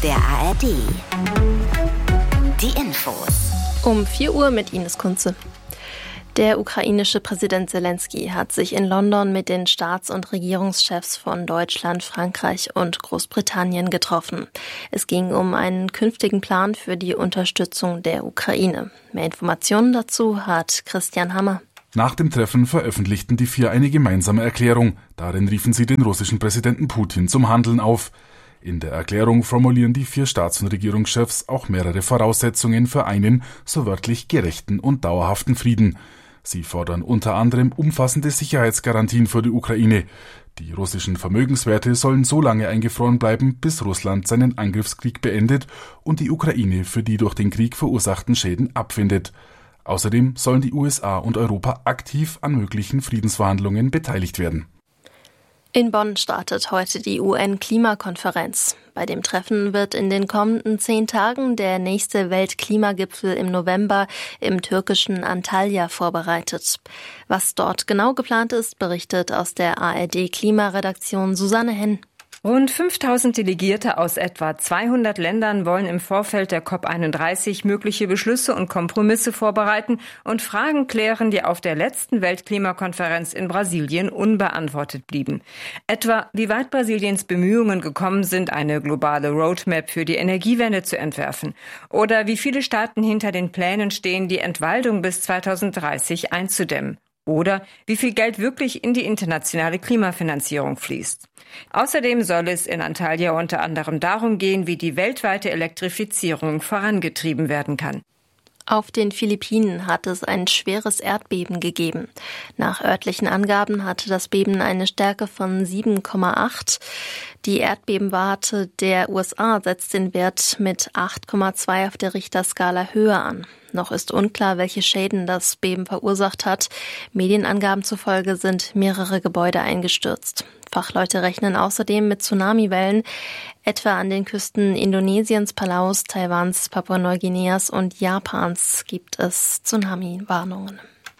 der ARD. Die Infos. Um 4 Uhr mit Ines Kunze. Der ukrainische Präsident Zelensky hat sich in London mit den Staats- und Regierungschefs von Deutschland, Frankreich und Großbritannien getroffen. Es ging um einen künftigen Plan für die Unterstützung der Ukraine. Mehr Informationen dazu hat Christian Hammer. Nach dem Treffen veröffentlichten die 4 eine gemeinsame Erklärung. Darin riefen sie den russischen Präsidenten Putin zum Handeln auf. In der Erklärung formulieren die 4 Staats- und Regierungschefs auch mehrere Voraussetzungen für einen, so wörtlich, gerechten und dauerhaften Frieden. Sie fordern unter anderem umfassende Sicherheitsgarantien für die Ukraine. Die russischen Vermögenswerte sollen so lange eingefroren bleiben, bis Russland seinen Angriffskrieg beendet und die Ukraine für die durch den Krieg verursachten Schäden abfindet. Außerdem sollen die USA und Europa aktiv an möglichen Friedensverhandlungen beteiligt werden. In Bonn startet heute die UN-Klimakonferenz. Bei dem Treffen wird in den kommenden 10 Tagen der nächste Weltklimagipfel im November im türkischen Antalya vorbereitet. Was dort genau geplant ist, berichtet aus der ARD-Klimaredaktion Susanne Henn. Rund 5000 Delegierte aus etwa 200 Ländern wollen im Vorfeld der COP31 mögliche Beschlüsse und Kompromisse vorbereiten und Fragen klären, die auf der letzten Weltklimakonferenz in Brasilien unbeantwortet blieben. Etwa, wie weit Brasiliens Bemühungen gekommen sind, eine globale Roadmap für die Energiewende zu entwerfen. Oder wie viele Staaten hinter den Plänen stehen, die Entwaldung bis 2030 einzudämmen. Oder wie viel Geld wirklich in die internationale Klimafinanzierung fließt. Außerdem soll es in Antalya unter anderem darum gehen, wie die weltweite Elektrifizierung vorangetrieben werden kann. Auf den Philippinen hat es ein schweres Erdbeben gegeben. Nach örtlichen Angaben hatte das Beben eine Stärke von 7,8. Die Erdbebenwarte der USA setzt den Wert mit 8,2 auf der Richterskala höher an. Noch ist unklar, welche Schäden das Beben verursacht hat. Medienangaben zufolge sind mehrere Gebäude eingestürzt. Fachleute rechnen außerdem mit Tsunamiwellen, etwa an den Küsten Indonesiens, Palaus, Taiwans, Papua-Neuguineas und Japans gibt es Tsunami-Warnungen.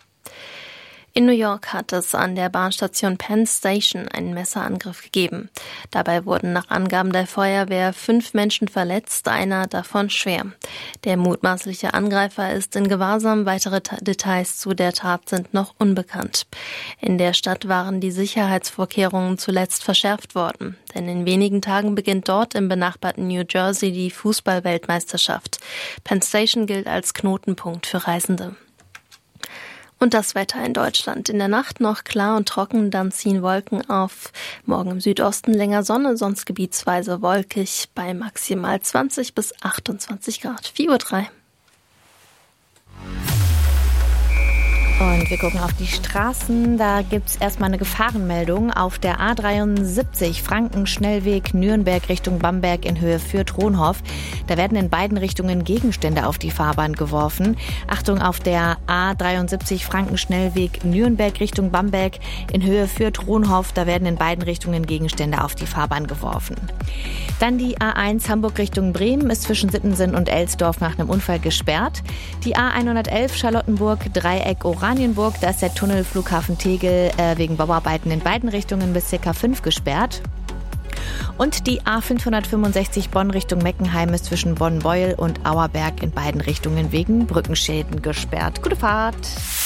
In New York hat es an der Bahnstation Penn Station einen Messerangriff gegeben. Dabei wurden nach Angaben der Feuerwehr 5 Menschen verletzt, einer davon schwer. Der mutmaßliche Angreifer ist in Gewahrsam, weitere Details zu der Tat sind noch unbekannt. In der Stadt waren die Sicherheitsvorkehrungen zuletzt verschärft worden, denn in wenigen Tagen beginnt dort im benachbarten New Jersey die Fußball-Weltmeisterschaft. Penn Station gilt als Knotenpunkt für Reisende. Und das Wetter in Deutschland. In der Nacht noch klar und trocken, dann ziehen Wolken auf. Morgen im Südosten länger Sonne, sonst gebietsweise wolkig bei maximal 20 bis 28 Grad. 4:03 Uhr. Und wir gucken auf die Straßen. Da gibt's erstmal eine Gefahrenmeldung auf der A73 Franken-Schnellweg Nürnberg Richtung Bamberg in Höhe Fürth-Rohnhof. Da werden in beiden Richtungen Gegenstände auf die Fahrbahn geworfen. Achtung, auf der A73 Franken-Schnellweg Nürnberg Richtung Bamberg in Höhe Fürth-Rohnhof. Da werden in beiden Richtungen Gegenstände auf die Fahrbahn geworfen. Dann die A1 Hamburg Richtung Bremen ist zwischen Sittensen und Elsdorf nach einem Unfall gesperrt. Die A111 Charlottenburg Dreieck Oranienburg, da ist der Tunnel Flughafen Tegel wegen Bauarbeiten in beiden Richtungen bis ca. 5 gesperrt. Und die A565 Bonn Richtung Meckenheim ist zwischen Bonn-Beuel und Auerberg in beiden Richtungen wegen Brückenschäden gesperrt. Gute Fahrt!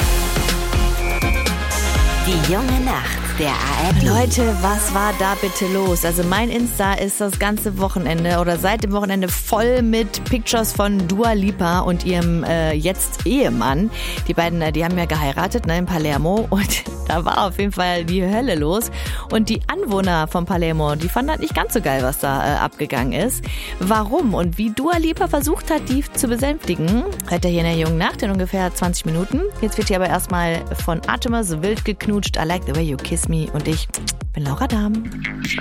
Die junge Nacht der ARD. Leute, was war da bitte los? Also mein Insta ist das ganze Wochenende oder seit dem Wochenende voll mit Pictures von Dua Lipa und ihrem jetzt Ehemann. Die beiden, die haben ja geheiratet, in Palermo, und da war auf jeden Fall die Hölle los. Und die Anwohner von Palermo, die fanden halt nicht ganz so geil, was da abgegangen ist. Warum und wie Dua Lipa versucht hat, die zu besänftigen, hört ihr hier in der jungen Nacht in ungefähr 20 Minuten. Jetzt wird hier aber erstmal von Artemis wild geknutscht. I like the way you kiss me. Und ich bin Laura Dahm.